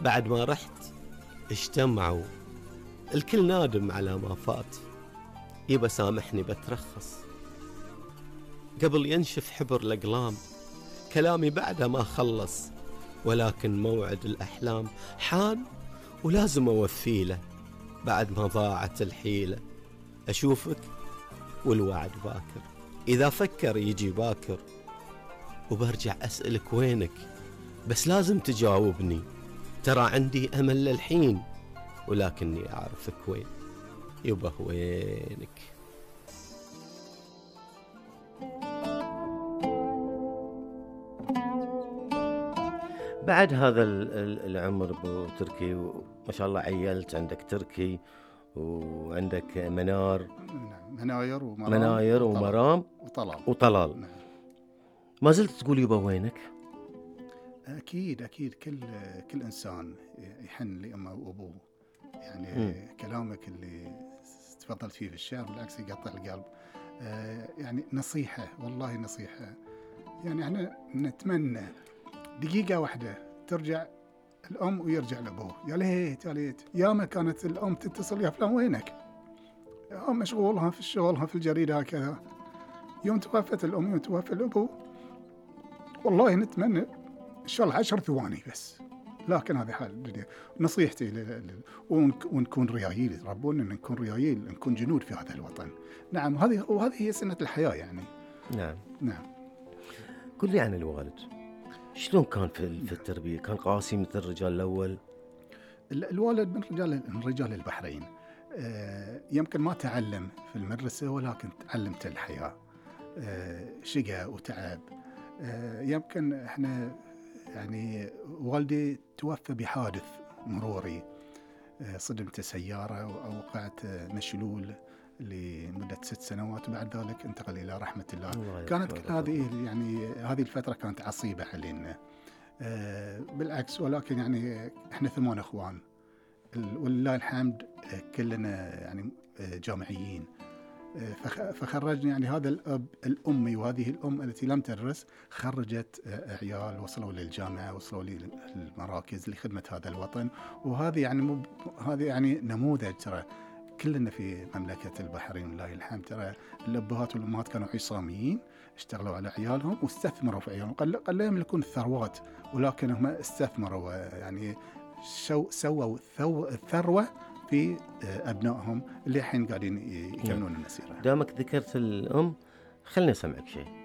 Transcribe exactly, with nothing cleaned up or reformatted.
بعد ما رحت اجتمعوا الكل نادم على ما فات، يبا سامحني بترخص قبل ينشف حبر الأقلام، كلامي بعده ما خلص، ولكن موعد الأحلام حان ولازم أوفيله، بعد ما ضاعت الحيلة أشوفك والوعد باكر، إذا فكر يجي باكر، وبرجع أسألك وينك، بس لازم تجاوبني، ترى عندي أمل للحين، ولكني أعرفك وين، يبا وينك. بعد هذا العمر ابو تركي، ما شاء الله عيلت، عندك تركي وعندك منار، نعم، مناير ومرام، مناير ومرام وطلال وطلال. نعم. ما زلت تقول يبا وينك؟ اكيد اكيد، كل كل انسان يحن لامه وابوه، يعني م. كلامك اللي تفضلت فيه في الشعر بالعكس يقطع القلب. آه يعني نصيحه، والله نصيحه، يعني احنا نتمنى دقيقه واحده ترجع الام ويرجع الابوه، يا ليت يا ليت. ياما كانت الام تتصل يا فلان وينك، يا مشغولها في الشغل في الجريده هكذا، يوم توفت الام يوم توفى الابو، والله نتمنى ان شاء الله عشر ثواني بس، لكن هذه حال الدنيا. نصيحتي ل... ل... ونكون ريايل، يربونا ان نكون ريايل، نكون جنود في هذا الوطن. نعم، هذه وهذه هي سنة الحياة يعني. نعم نعم. قل لي عن الوالد، شلون كان في في التربية؟ كان قاسي مثل الرجال الأول؟ الوالد من رجال من رجال البحرين، آه يمكن ما تعلم في المدرسة، ولكن تعلمت الحياة، آه شقى وتعب. آه يمكن احنا يعني والدي توفى بحادث مروري، صدمت سيارة وأوقعت مشلول لمدة ست سنوات، وبعد ذلك انتقل إلى رحمة الله. الله كانت هذه يعني هذه الفترة كانت عصيبة علينا، بالعكس، ولكن يعني احنا ثمان اخوان ولله الحمد، كلنا يعني جامعيين، فخرجنا يعني هذا الأب الأمي وهذه الأم التي لم تدرس خرجت عيال وصلوا للجامعة، وصلوا للمراكز لخدمة هذا الوطن. وهذه يعني مب... هذه يعني نموذج، ترى كلنا في مملكة البحرين لله الحمد، ترى الأبهات والأمهات كانوا عصاميين، اشتغلوا على عيالهم واستثمروا في عيالهم، قل قل لا يملكون الثروات، ولكن هم استثمروا، يعني شو سووا ثو... الثروة في أبنائهم اللي الحين قاعدين يكملون المسيرة. دامك ذكرت الأم، خلني أسمعك شيء.